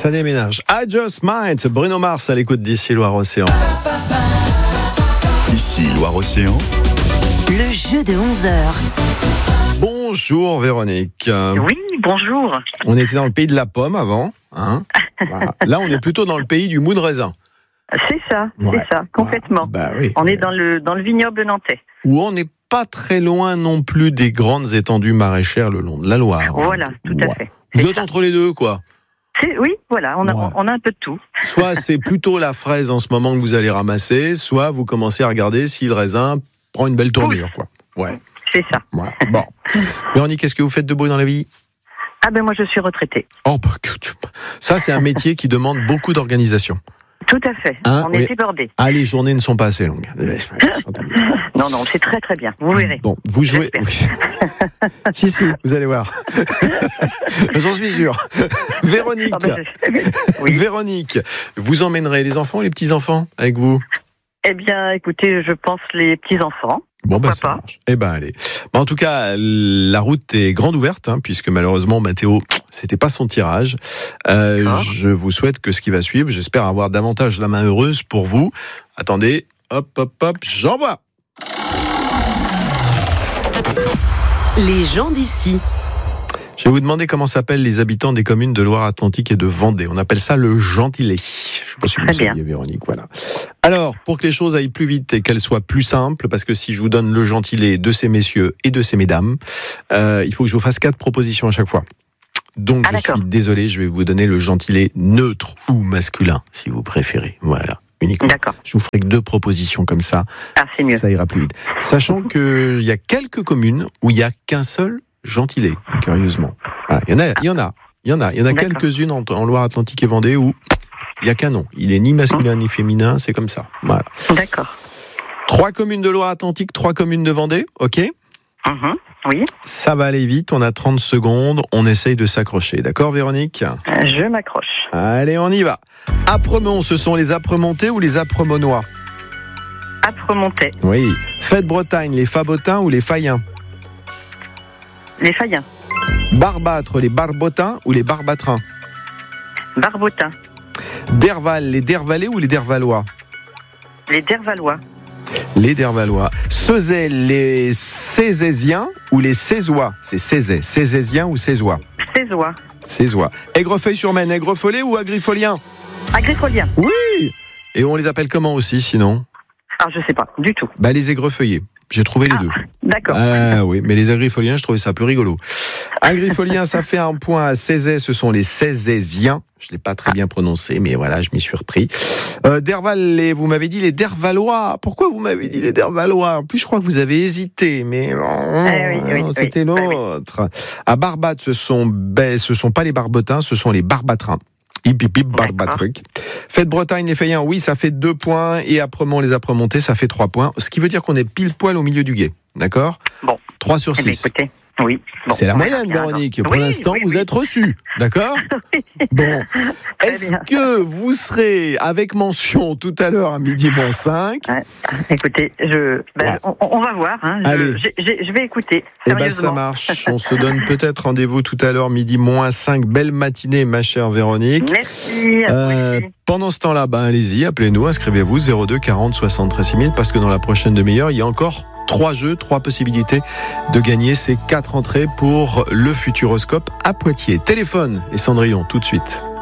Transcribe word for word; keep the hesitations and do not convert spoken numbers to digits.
Ça déménage. I Just Might, Bruno Mars à l'écoute d'Ici Loire-Océan. Ici Loire-Océan. Le jeu de onze heures. Bonjour Véronique. Oui, bonjour. On était dans le pays de la pomme avant. Hein, voilà. Là, on est plutôt dans le pays du mou de raisin. C'est ça, Ouais. c'est ça, complètement. Bah, bah oui. On est dans le, dans le vignoble nantais. Où on n'est pas très loin non plus des grandes étendues maraîchères le long de la Loire. Voilà, tout à Ouais. fait. Vous C'est êtes ça. entre les deux, quoi. C'est- oui, voilà, on a, Ouais. on a un peu de tout. Soit c'est plutôt la fraise en ce moment que vous allez ramasser, soit vous commencez à regarder si le raisin prend une belle tournure, quoi. Ouais. C'est ça. Ouais. Bon. Véronique, qu'est-ce que vous faites de beau dans la vie ? Ah ben moi je suis retraitée. Oh, bah, que tu- ça, c'est un métier qui demande beaucoup d'organisation. Tout à fait. Hein, on oui. est débordés. Ah, les journées ne sont pas assez longues. Non, non, c'est très très bien. Vous verrez. Bon, vous jouez. Oui. si, si, vous allez voir. J'en suis sûr. Véronique, Ah ben, je- oui. Véronique, vous emmènerez les enfants et les petits-enfants avec vous ? Eh bien, écoutez, je pense les petits-enfants. Bon, bah, Pourquoi ça pas. marche. Eh ben, allez. Bah, en tout cas, la route est grande ouverte, hein, puisque malheureusement, Mathéo, c'était pas son tirage. Euh, D'accord. je vous souhaite que ce qui va suivre, j'espère avoir davantage la main heureuse pour vous. Attendez, hop, hop, hop, j'envoie. Les gens d'ici. Je vais vous demander comment s'appellent les habitants des communes de Loire-Atlantique et de Vendée. On appelle ça le gentilé. Je ne sais pas si vous Très le bien. saviez, Véronique. Voilà. Alors, pour que les choses aillent plus vite et qu'elles soient plus simples, parce que si je vous donne le gentilé de ces messieurs et de ces mesdames, euh, il faut que je vous fasse quatre propositions à chaque fois. Donc, Ah, je d'accord. suis désolé, je vais vous donner le gentilé neutre ou masculin, si vous préférez. Voilà, uniquement. D'accord. Je vous ferai que deux propositions comme ça. Ah, c'est mieux. Ça ira plus vite. Sachant qu'il y a quelques communes où il n'y a qu'un seul gentilé, curieusement. Voilà, il y en a, il y en a, il y en a, il y en a D'accord. quelques-unes en, en Loire-Atlantique et Vendée où il n'y a qu'un nom. Il est ni masculin ni féminin, c'est comme ça. Voilà. D'accord. Trois communes de Loire-Atlantique, trois communes de Vendée, ok ? Mhm. Oui, Ça va aller vite, on a trente secondes, on essaye de s'accrocher. D'accord, Véronique ? euh, je m'accroche. Allez, on y va. Apremont, ce sont les apremontais ou les apremonnois ? Âpre-Montais. Oui. Fête Bretagne, les fabotins ou les faïens ? Les Fayens. Barbâtre, les barbotins ou les barbatrins ? Barbotin. Derval, les dervalais ou les dervalois ? Les Dervalois. Les dervalois. Ceuzet, les cézésiens ou les cézois ? C'est cézet, cézésiens ou cézois ? Cézois. Cézois. Aigrefeuille-sur-Maine, aigrefolé ou agrifolien ? Agrifoliens. Oui. Et on les appelle comment aussi sinon ? Ah, je sais pas, du tout. Bah les aigrefeuillés. J'ai trouvé les deux. D'accord. Ah oui, mais les agrifoliens, je trouvais ça plus rigolo. Agrifoliens, ça fait un point à Cézet, ce sont les Cézésiens. Je ne l'ai pas très bien prononcé, mais voilà, je m'y suis repris. Euh, Derval, les, vous m'avez dit les Dervalois. Pourquoi vous m'avez dit les Dervalois ? En plus, je crois que vous avez hésité, mais Eh oui, oui, oui, c'était oui, oui. l'autre. À Barbâtre, ce sont, ben, ce sont pas les Barbotins, ce sont les Barbatrins. Hip hip hip, barbatruc. Fête Bretagne, les Fayens, oui, ça fait deux points. Et Apremont, les Apremontais, ça fait trois points. Ce qui veut dire qu'on est pile poil au milieu du guet. D'accord ? Bon. trois sur Eh bien, six. écoutez, oui. Bon, C'est la on verra moyenne, bien, Véronique. alors. Pour Oui, l'instant, oui, vous oui. êtes reçu. D'accord ? Bon. Très Est-ce bien. que vous serez avec mention tout à l'heure à midi moins cinq ? Ouais. Écoutez, je, ben, Ouais. on, on va voir. Hein. Je, Allez. j'ai- j'ai- je vais écouter. Eh ben, ça Sérieusement. marche. On se donne peut-être rendez-vous tout à l'heure, midi moins cinq. Belle matinée, ma chère Véronique. Merci. à vous Euh, aussi. pendant ce temps-là, ben allez-y, appelez-nous, inscrivez-vous zéro deux quarante soixante-treize six mille parce que dans la prochaine demi-heure, il y a encore trois jeux, trois possibilités de gagner ces quatre entrées pour le Futuroscope à Poitiers. Téléphone et Cendrillon tout de suite.